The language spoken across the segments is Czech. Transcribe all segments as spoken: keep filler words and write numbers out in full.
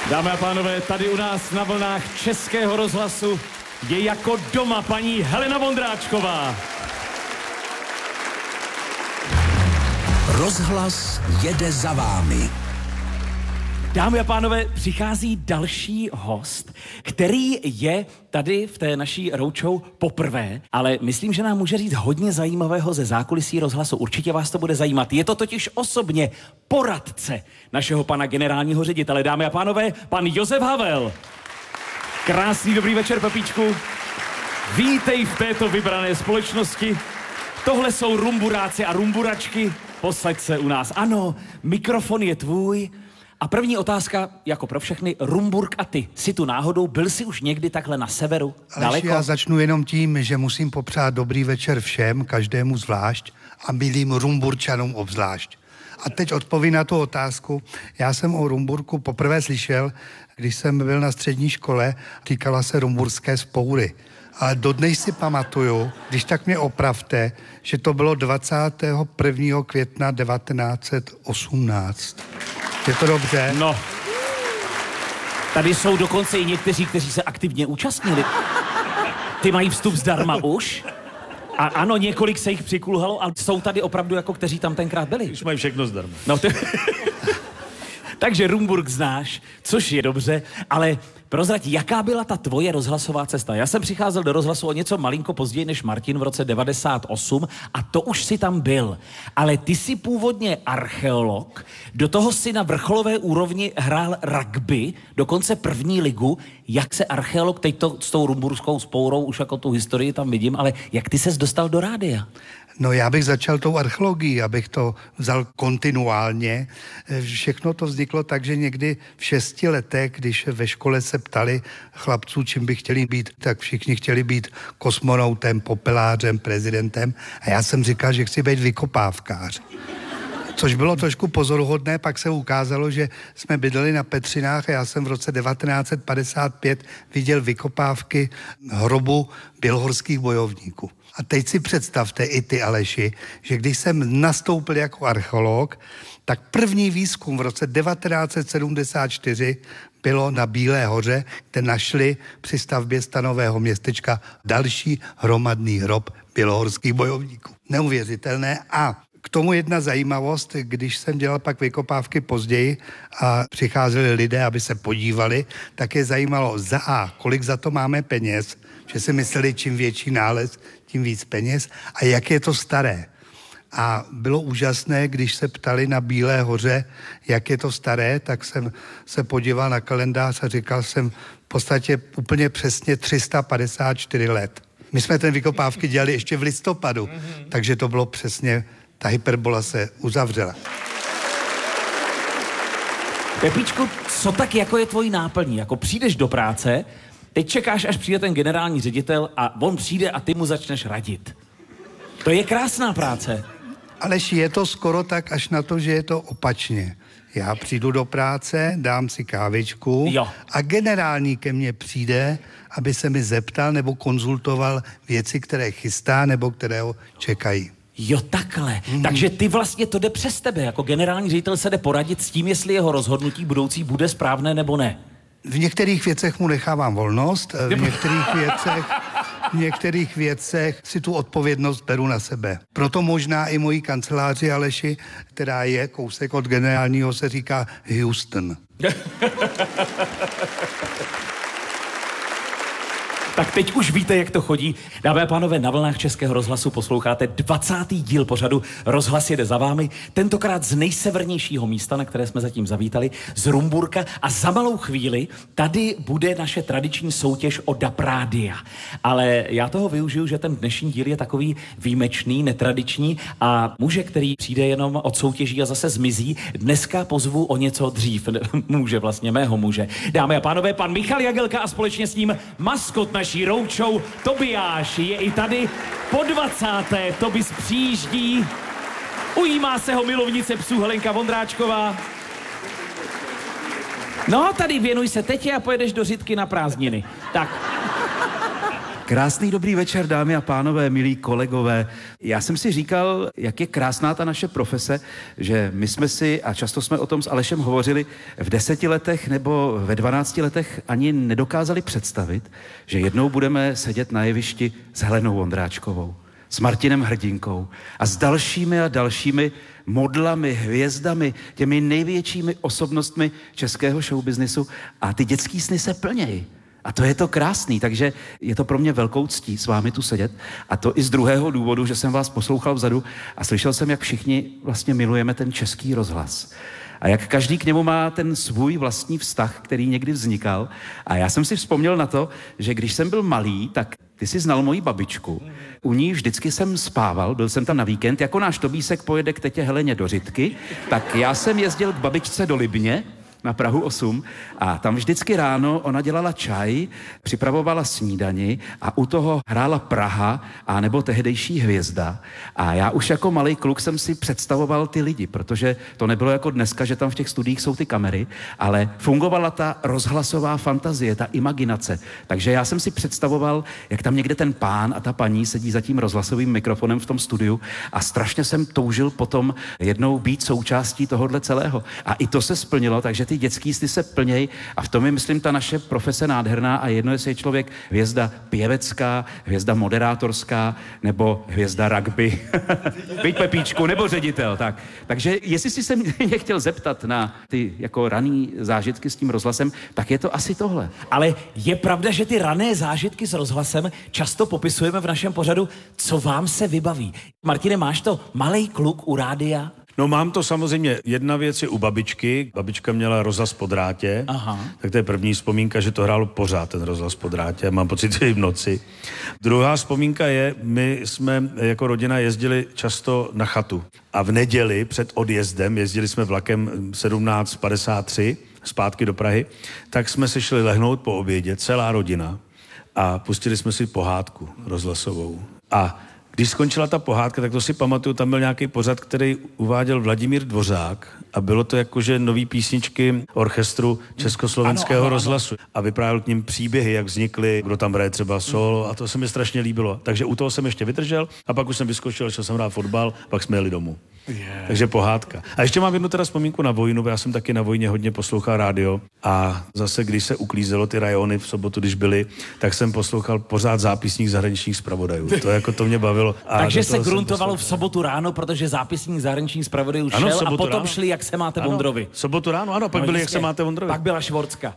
Dámy a pánové, tady u nás na vlnách Českého rozhlasu je jako doma paní Helena Vondráčková. Rozhlas jede za vámi. Dámy a pánové, přichází další host, který je tady v té naší roadshow poprvé, ale myslím, že nám může říct hodně zajímavého ze zákulisí rozhlasu. Určitě vás to bude zajímat. Je to totiž osobně poradce našeho pana generálního ředitele. Dámy a pánové, pan Josef Havel. Krásný dobrý večer, Pepíčku. Vítej v této vybrané společnosti. Tohle jsou rumburáci a rumburačky. Posaď se u nás. Ano, mikrofon je tvůj. A první otázka, jako pro všechny, Rumburk a ty. Jsi tu náhodou, byl jsi už někdy takhle na severu, Aleši, daleko? Já začnu jenom tím, že musím popřát dobrý večer všem, každému zvlášť a milým Rumburčanům obzvlášť. A teď odpovím na tu otázku. Já jsem o Rumburku poprvé slyšel, když jsem byl na střední škole, týkala se rumburské vzpoury. Ale dodnes si pamatuju, když tak mě opravte, že to bylo dvacátého prvního května devatenáct set osmnáct. Je to dobře? No. Tady jsou dokonce i někteří, kteří se aktivně účastnili. Ty mají vstup zdarma už? A ano, několik se jich přikulhalo, ale jsou tady opravdu jako kteří tam tenkrát byli. Už mají všechno zdarma. No ty... Takže Rumburk znáš, což je dobře, ale prozrať, jaká byla ta tvoje rozhlasová cesta? Já jsem přicházel do rozhlasu o něco malinko později než Martin v roce devadesát osm a to už si tam byl. Ale ty jsi původně archeolog, do toho si na vrcholové úrovni hrál rugby, dokonce první ligu. Jak se archeolog, teď to s tou rumburskou vzpourou, už jako tu historii tam vidím, ale jak ty ses dostal do rádia? No já bych začal tou archeologií, abych to vzal kontinuálně. Všechno to vzniklo tak, že někdy v šesti letech, když ve škole se ptali chlapců, čím by chtěli být, tak všichni chtěli být kosmonautem, popelářem, prezidentem a já jsem říkal, že chci být vykopávkář. Což bylo trošku pozoruhodné, pak se ukázalo, že jsme bydleli na Petřinách a já jsem v roce devatenáct set padesát pět viděl vykopávky hrobu bělohorských bojovníků. A teď si představte i ty, Aleši, že když jsem nastoupil jako archeolog, tak první výzkum v roce devatenáct set sedmdesát čtyři bylo na Bílé hoře, kde našli při stavbě stanového městečka další hromadný hrob bělohorských bojovníků. Neuvěřitelné. A k tomu jedna zajímavost, když jsem dělal pak vykopávky později a přicházeli lidé, aby se podívali, tak je zajímalo za A, kolik za to máme peněz, že si mysleli, čím větší nález, tím víc peněz a jak je to staré. A bylo úžasné, když se ptali na Bílé hoře, jak je to staré, tak jsem se podíval na kalendář a říkal jsem v podstatě úplně přesně tři sta padesát čtyři let. My jsme ten vykopávky dělali ještě v listopadu, takže to bylo přesně, ta hyperbola se uzavřela. Pepíčku, co tak jako je tvojí náplní? Jako přijdeš do práce, teď čekáš, až přijde ten generální ředitel a on přijde a ty mu začneš radit. To je krásná práce. Aleši, je to skoro tak až na to, že je to opačně. Já přijdu do práce, dám si kávičku jo. a generální ke mně přijde, aby se mi zeptal nebo konzultoval věci, které chystá nebo které ho čekají. Jo, takhle. Mm. Takže ty vlastně to jde přes tebe. Jako generální ředitel se jde poradit s tím, jestli jeho rozhodnutí budoucí bude správné nebo ne. V některých věcech mu nechávám volnost, v některých věcech, v některých věcech si tu odpovědnost beru na sebe. Proto možná i mojí kanceláři Aleši, která je kousek od generálního, se říká Houston. Tak teď už víte, jak to chodí. Dámy a pánové, na vlnách Českého rozhlasu posloucháte dvacátý díl pořadu Rozhlas jede za vámi, tentokrát z nejsevernějšího místa, na které jsme zatím zavítali, z Rumburka a za malou chvíli tady bude naše tradiční soutěž o D A P rádia. Ale já toho využiju, že ten dnešní díl je takový výjimečný, netradiční a muže, který přijde jenom od soutěží a zase zmizí, dneska pozvu o něco dřív. Muže vlastně, mého muže. Dámy a pánové, pan Michal Jagelka a společně s ním maskot naší roadshow Tobiáš je i tady po dvacáté Tobis přijíždí. Ujímá se ho milovnice psů Helenka Vondráčková. No, tady věnuj se tetě a pojedeš do Řitky na prázdniny. Tak. Krásný dobrý večer, dámy a pánové, milí kolegové. Já jsem si říkal, jak je krásná ta naše profese, že my jsme si, a často jsme o tom s Alešem hovořili, v deseti letech nebo ve dvanácti letech ani nedokázali představit, že jednou budeme sedět na jevišti s Helenou Vondráčkovou, s Martinem Hrdinkou a s dalšími a dalšími modlami, hvězdami, těmi největšími osobnostmi českého showbiznisu a ty dětský sny se plnějí. A to je to krásný, takže je to pro mě velkou ctí s vámi tu sedět. A to i z druhého důvodu, že jsem vás poslouchal vzadu a slyšel jsem, jak všichni vlastně milujeme ten Český rozhlas. A jak každý k němu má ten svůj vlastní vztah, který někdy vznikal. A já jsem si vzpomněl na to, že když jsem byl malý, tak ty jsi znal moji babičku. U ní vždycky jsem spával, byl jsem tam na víkend, jako náš Tobísek pojede k tetě Heleně do Řitky, tak já jsem jezdil k babičce do Libně, na Prahu osm a tam vždycky ráno ona dělala čaj, připravovala snídani a u toho hrála Praha a nebo tehdejší Hvězda. A já už jako malý kluk jsem si představoval ty lidi, protože to nebylo jako dneska, že tam v těch studiích jsou ty kamery, ale fungovala ta rozhlasová fantazie, ta imaginace. Takže já jsem si představoval, jak tam někde ten pán a ta paní sedí za tím rozhlasovým mikrofonem v tom studiu a strašně jsem toužil potom jednou být součástí tohohle celého. A i to se splnilo, takže ty dětský sny se plnějí a v tom je, myslím, ta naše profese nádherná a jedno, jestli je člověk hvězda pěvecká, hvězda moderátorská nebo hvězda rugby, byť Pepíčku, nebo ředitel, tak. Takže jestli si se mě chtěl zeptat na ty jako raný zážitky s tím rozhlasem, tak je to asi tohle. Ale je pravda, že ty rané zážitky s rozhlasem často popisujeme v našem pořadu, co vám se vybaví. Martine, máš to malej kluk u rádia? No mám to samozřejmě, jedna věc je u babičky, babička měla rozhlas po drátě, Aha. tak to je první vzpomínka, že to hrálo pořád ten rozhlas po drátě, mám pocit, že i v noci. Druhá vzpomínka je, my jsme jako rodina jezdili často na chatu a v neděli před odjezdem, jezdili jsme vlakem sedmnáct padesát tři zpátky do Prahy, tak jsme se šli lehnout po obědě, celá rodina a pustili jsme si pohádku rozhlasovou a když skončila ta pohádka, tak to si pamatuju, tam byl nějaký pořad, který uváděl Vladimír Dvořák a bylo to jakože nový písničky orchestru Československého ano, ano, rozhlasu. A vyprávěl k ním příběhy, jak vznikly, kdo tam hraje třeba solo a to se mi strašně líbilo. Takže u toho jsem ještě vydržel a pak už jsem vyskočil, šel jsem hrát fotbal, pak jsme jeli domů. Yeah. Takže pohádka. A ještě mám jednu teda vzpomínku na vojnu, já jsem taky na vojně hodně poslouchal rádio a zase, když se uklízelo ty rajony v sobotu, když byly, tak jsem poslouchal pořád zápisník zahraničních zpravodajů. To jako to mě bavilo. A takže se gruntovalo v sobotu ráno, protože zápisník zahraničních zpravodajů šel ano, a potom ráno. Šli, jak se máte ano, Vondrovi. Sobotu ráno, ano, pak no, byli, jistě. Jak se máte Vondrovi. Pak byla Švorcka.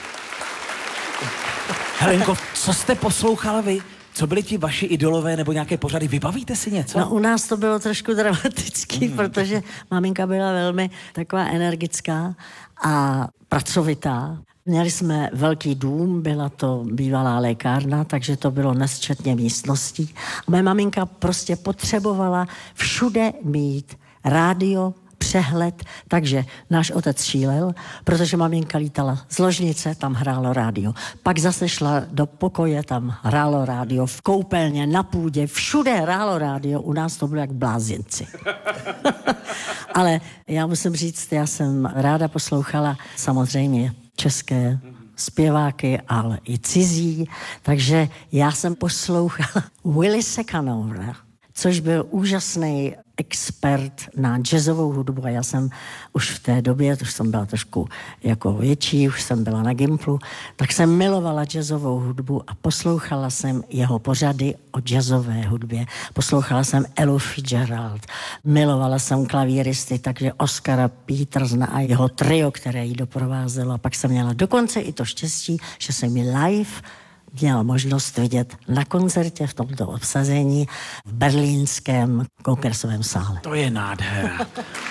Helenko, co jste poslouchala vy? Co byli ti vaši idolové nebo nějaké pořady? Vybavíte si něco? No u nás to bylo trošku dramatický, hmm. protože maminka byla velmi taková energická a pracovitá. Měli jsme velký dům, byla to bývalá lékárna, takže to bylo nesčetně místností. A moje maminka prostě potřebovala všude mít rádio, přehled, takže náš otec šílel, protože maminka lítala z ložnice, tam hrálo rádio. Pak zase šla do pokoje, tam hrálo rádio, v koupelně, na půdě, všude hrálo rádio, u nás to bylo jak blázinci. Ale já musím říct, já jsem ráda poslouchala samozřejmě české zpěváky, ale i cizí, takže já jsem poslouchala Willise Canovera, což byl úžasný expert na jazzovou hudbu a já jsem už v té době, už jsem byla trošku jako větší, už jsem byla na Gimplu, tak jsem milovala jazzovou hudbu a poslouchala jsem jeho pořady o jazzové hudbě. Poslouchala jsem Elu Fitzgerald, milovala jsem klavíristy, takže Oscara Petersna a jeho trio, které ji doprovázelo. A pak jsem měla dokonce i to štěstí, že jsem ji live měl možnost vidět na koncertě v tomto obsazení v berlínském kongresovém sále. To je nádhera.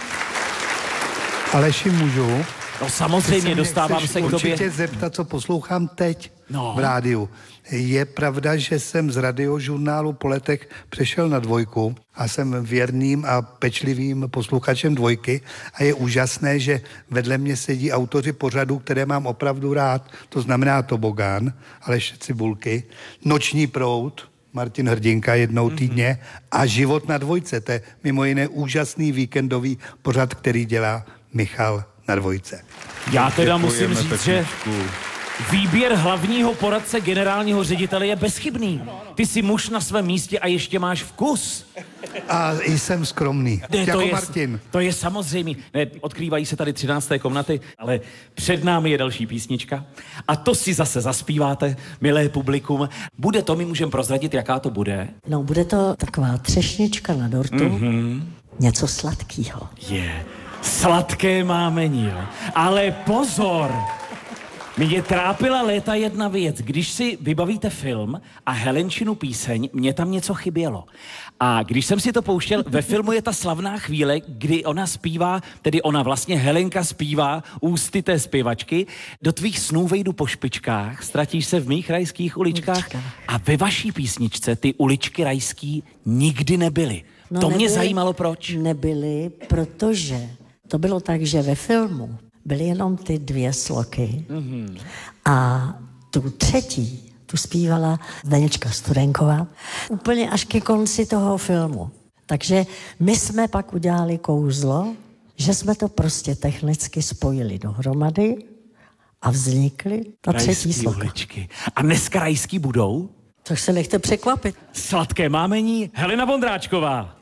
Aleši, můžu? No samozřejmě, dostávám se k tobě. Určitě zeptat, co poslouchám teď no. v rádiu. Je pravda, že jsem z radiožurnálu po letech přešel na dvojku a jsem věrným a pečlivým posluchačem dvojky a je úžasné, že vedle mě sedí autoři pořadů, které mám opravdu rád. To znamená Tobogán, Aleš Cibulky, Noční proud, Martin Hrdinka jednou týdně a Život na dvojce. To je mimo jiné úžasný víkendový pořad, který dělá Michal na dvojce. Já teda musím říct, že Výběr hlavního poradce generálního ředitele je bezchybný. Ty jsi muž na svém místě a ještě máš vkus. A jsem skromný, Ne, jako to je, Martin. To je samozřejmé. Ne, odkrývají se tady třinácté komnaty, ale před námi je další písnička. A to si zase zaspíváte, milé publikum. Bude to, my můžeme prozradit, jaká to bude? No, bude to taková třešnička na dortu, mm-hmm. něco sladkýho. Je, sladké mámení, jo. Ale pozor! Mě trápila léta jedna věc. Když si vybavíte film a Helenčinu píseň, mě tam něco chybělo. A když jsem si to pouštěl, ve filmu je ta slavná chvíle, kdy ona zpívá, tedy ona vlastně Helenka zpívá ústy té zpěvačky, do tvých snů vejdu po špičkách, ztratíš se v mých rajských uličkách. uličkách. A ve vaší písničce ty uličky rajský nikdy nebyly. No, to nebyly, mě zajímalo, proč. Nebyly, protože to bylo tak, že ve filmu byly jenom ty dvě sloky mm-hmm. a tu třetí, tu zpívala Zdeněčka Studenková úplně až ke konci toho filmu. Takže my jsme pak udělali kouzlo, že jsme to prostě technicky spojili dohromady a vznikly ta třetí sloka. Uličky. A dneska rajský budou? Tak se nechte překvapit. Sladké mámení Helena Vondráčková.